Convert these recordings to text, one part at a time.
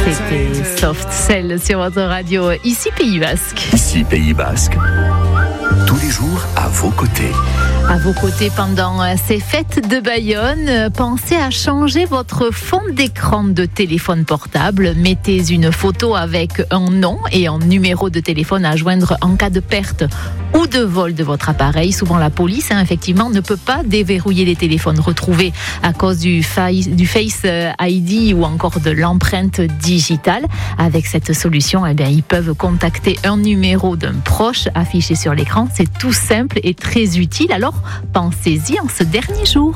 C'était Soft Cell sur votre radio, ici Pays Basque. Ici Pays Basque, tous les jours à vos côtés. À vos côtés pendant ces fêtes de Bayonne, pensez à changer votre fond d'écran de téléphone portable. Mettez une photo avec un nom et un numéro de téléphone à joindre en cas de perte ou de vol de votre appareil. Souvent la police, effectivement, ne peut pas déverrouiller les téléphones retrouvés à cause du Face ID ou encore de l'empreinte digitale. Avec cette solution, ils peuvent contacter un numéro d'un proche affiché sur l'écran. C'est tout simple et très utile. Alors, pensez-y en ce dernier jour.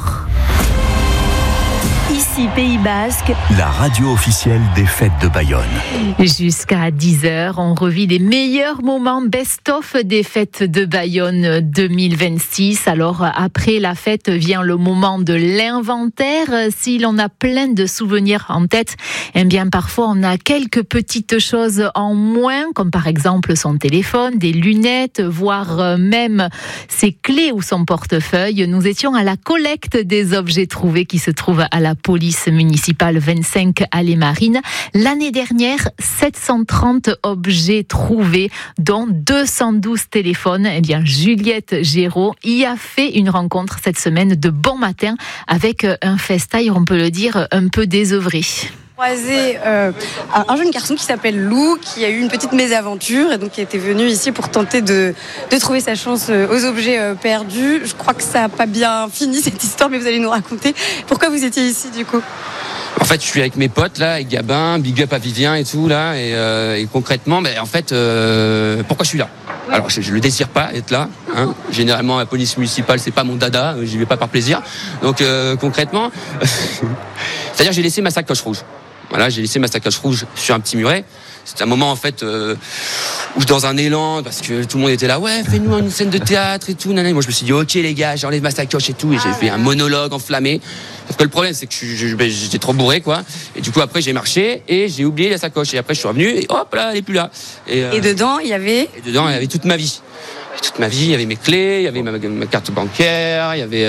Ici Pays Basque, la radio officielle des fêtes de Bayonne. Jusqu'à 10h, on revit les meilleurs moments best-of des fêtes de Bayonne 2026. Alors, après la fête vient le moment de l'inventaire. Si l'on a plein de souvenirs en tête, parfois on a quelques petites choses en moins, comme par exemple son téléphone, des lunettes, voire même ses clés ou son portefeuille. Nous étions à la collecte des objets trouvés qui se trouvent à la police municipale 25 à Les Marines. L'année dernière, 730 objets trouvés, dont 212 téléphones. Juliette Géraud y a fait une rencontre cette semaine de bon matin avec un festail, on peut le dire, un peu désœuvré. Croisé un jeune garçon qui s'appelle Lou, qui a eu une petite mésaventure et donc qui était venu ici pour tenter de trouver sa chance aux objets perdus. Je crois que ça n'a pas bien fini cette histoire, mais vous allez nous raconter pourquoi vous étiez ici du coup. En fait, je suis avec mes potes là, avec Gabin, Big Up à Vivien et tout là, et concrètement, pourquoi je suis là ? Alors, je le désire pas être là. Généralement, la police municipale, c'est pas mon dada. J'y vais pas par plaisir. Donc, concrètement, c'est-à-dire, j'ai laissé ma sacoche rouge. Voilà, j'ai laissé ma sacoche rouge sur un petit muret. C'était un moment en fait où dans un élan, parce que tout le monde était là, ouais, fais-nous une scène de théâtre et tout. Moi, je me suis dit, ok les gars, j'enlève ma sacoche et tout, et j'ai fait un monologue enflammé. Parce que le problème, c'est que j'étais trop bourré, quoi. Et du coup, après, j'ai marché et j'ai oublié la sacoche. Et après, je suis revenu et hop là, elle est plus là. Et dedans, il y avait. Et dedans, il y avait toute ma vie. Toute ma vie, il y avait mes clés, il y avait ma carte bancaire, il y avait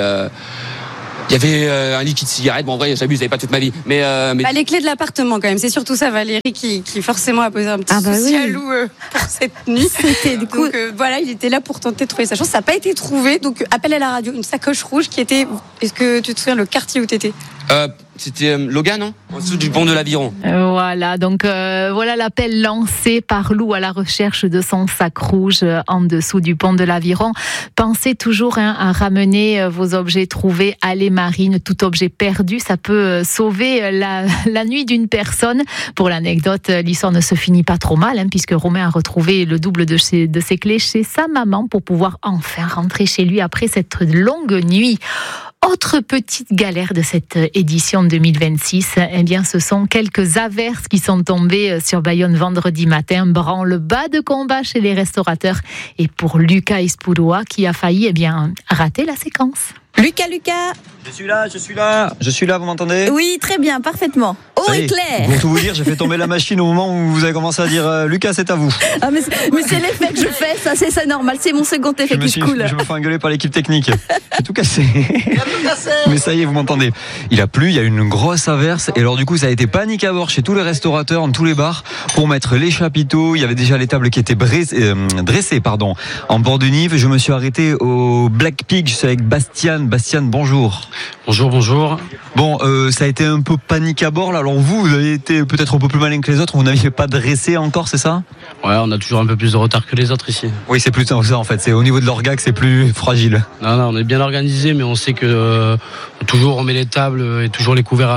un liquide cigarette. Bon, en vrai, j'abuse, j'avais pas toute ma vie. Mais les clés de l'appartement, quand même. C'est surtout ça, Valérie, qui forcément a posé un petit souci à Lou pour cette nuit. Donc, il était là pour tenter de trouver sa chance. Ça n'a pas été trouvé. Donc, appel à la radio, une sacoche rouge qui était. Est-ce que tu te souviens le quartier où t'étais ? C'était Logan, non ? En dessous du pont de l'Aviron. Voilà, donc voilà l'appel lancé par Lou à la recherche de son sac rouge en dessous du pont de l'Aviron. Pensez toujours à ramener vos objets trouvés à Les Marines. Tout objet perdu, ça peut sauver la nuit d'une personne. Pour l'anecdote, l'histoire ne se finit pas trop mal, puisque Romain a retrouvé le double de ses clés chez sa maman pour pouvoir enfin rentrer chez lui après cette longue nuit. Autre petite galère de cette édition 2026, ce sont quelques averses qui sont tombées sur Bayonne vendredi matin. Branle-bas de combat chez les restaurateurs. Et pour Lucas Espouloa qui a failli rater la séquence. Lucas. Je suis là, vous m'entendez ? Oui, très bien, parfaitement. Haut et clair. Pour tout vous dire, j'ai fait tomber la machine au moment où vous avez commencé à dire Lucas, c'est à vous. Ah, mais c'est l'effet que je fais, ça, c'est ça normal, c'est mon second effet qui se coule. Je me fais engueuler par l'équipe technique. J'ai tout cassé. Mais ça y est, vous m'entendez. Il a plu, il y a eu une grosse averse, et alors du coup, ça a été panique à bord chez tous les restaurateurs, dans tous les bars, pour mettre les chapiteaux. Il y avait déjà les tables qui étaient dressées en bord de Nive. Je me suis arrêté au Black Pig, je suis avec Bastien, bonjour. Bonjour. Bon, ça a été un peu panique à bord là. Alors vous avez été peut-être un peu plus malin que les autres. Vous n'aviez pas dressé encore, c'est ça ? Ouais, on a toujours un peu plus de retard que les autres ici. Oui, c'est plus ça en fait. C'est au niveau de l'orga que c'est plus fragile. Non, on est bien organisé, mais on sait que toujours on met les tables et toujours les couverts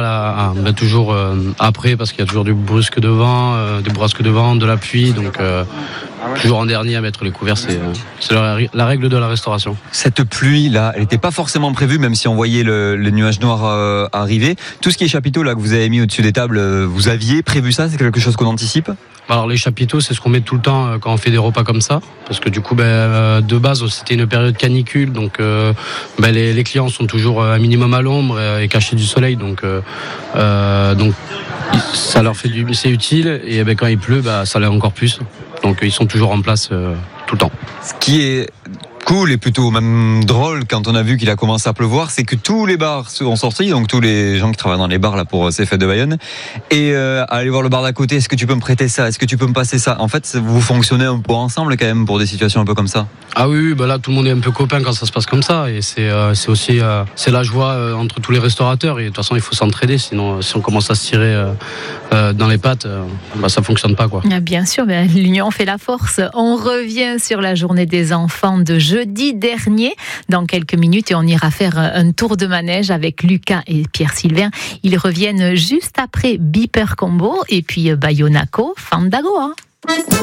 après, parce qu'il y a toujours du brusque de vent, de la pluie, donc toujours en dernier à mettre les couverts, c'est la règle de la restauration. Cette pluie là, elle n'était pas forcément prévue, même si on voyait le nuage noir arriver. Tout ce qui est chapiteaux là que vous avez mis au-dessus des tables, vous aviez prévu ça ? C'est quelque chose qu'on anticipe ? Alors les chapiteaux, c'est ce qu'on met tout le temps quand on fait des repas comme ça, parce que du coup de base c'était une période canicule, donc les clients sont toujours un minimum à l'ombre et cachés du soleil, donc ça leur fait c'est utile, et quand il pleut, ça l'est encore plus, donc ils sont toujours en place tout le temps. Ce qui est cool et plutôt même drôle quand on a vu qu'il a commencé à pleuvoir, c'est que tous les bars sont sortis, donc tous les gens qui travaillent dans les bars là pour ces fêtes de Bayonne, et aller voir le bar d'à côté, est-ce que tu peux me prêter ça, est-ce que tu peux me passer ça. En fait, vous fonctionnez un peu ensemble quand même pour des situations un peu comme ça. Ah oui, bah là tout le monde est un peu copain quand ça se passe comme ça, et c'est aussi c'est la joie entre tous les restaurateurs, et de toute façon il faut s'entraider, sinon si on commence à se tirer dans les pattes, ça fonctionne pas quoi. Bien sûr, l'union fait la force. On revient sur la journée des enfants de jeudi dernier dans quelques minutes, et on ira faire un tour de manège avec Lucas et Pierre-Sylvain. Ils reviennent juste après Beeper Combo et puis Bayonnaco Fandago.